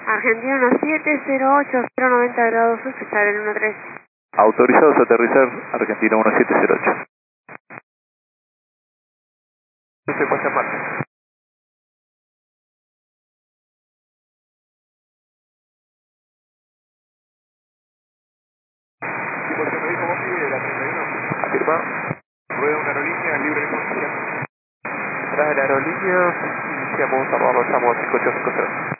Argentina 1708, 090 grados sur, fijar el 13. Autorizados a aterrizar, Argentina 1708. Se pasa a marcha. Situación médico Bombi de la 31. Afirmado. Rueda una aerolínea libre de condición. Tras de la aerolínea, iniciamos, avanzamos 5850.